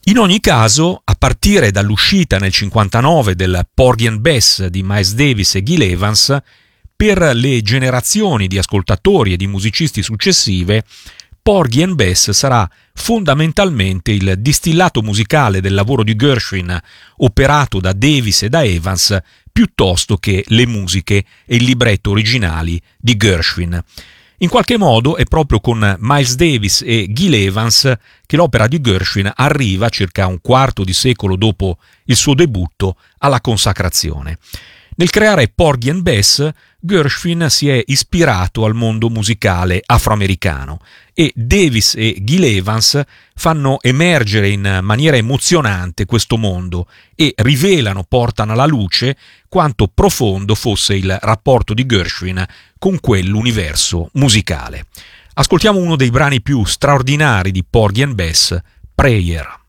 In ogni caso, a partire dall'uscita nel 59 del Porgy and Bess di Miles Davis e Gil Evans, per le generazioni di ascoltatori e di musicisti successive, Porgy and Bess sarà fondamentalmente il distillato musicale del lavoro di Gershwin operato da Davis e da Evans, piuttosto che le musiche e il libretto originali di Gershwin. In qualche modo è proprio con Miles Davis e Gil Evans che l'opera di Gershwin arriva, circa un quarto di secolo dopo il suo debutto, alla consacrazione. Nel creare Porgy and Bess, Gershwin si è ispirato al mondo musicale afroamericano e Davis e Gil Evans fanno emergere in maniera emozionante questo mondo e portano alla luce quanto profondo fosse il rapporto di Gershwin con quell'universo musicale. Ascoltiamo uno dei brani più straordinari di Porgy and Bess, Prayer.